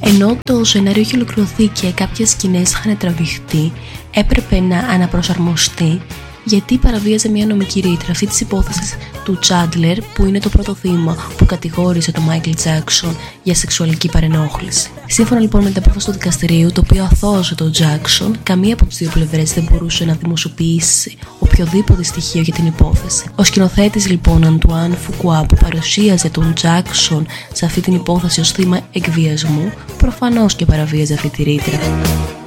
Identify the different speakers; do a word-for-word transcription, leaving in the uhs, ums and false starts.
Speaker 1: Ενώ το σενάριο είχε ολοκληρωθεί και κάποιες σκηνές είχαν τραβηχτεί, έπρεπε να αναπροσαρμοστεί γιατί παραβίαζε μια νομική ρήτρα αυτή της υπόθεσης του Chandler, που είναι το πρώτο θύμα που κατηγόρησε τον Michael Jackson για σεξουαλική παρενόχληση. Σύμφωνα λοιπόν με την απόφαση του δικαστηρίου, το οποίο αθώωσε τον Jackson, καμία από τις δύο πλευρές δεν μπορούσε να δημοσιοποιήσει οποιοδήποτε στοιχείο για την υπόθεση. Ο σκηνοθέτης λοιπόν Αντουάν Φουκουά, που παρουσίαζε τον Jackson σε αυτή την υπόθεση ως θύμα εκβιασμού, προφανώς και παραβίαζε αυτή τη ρήτρα.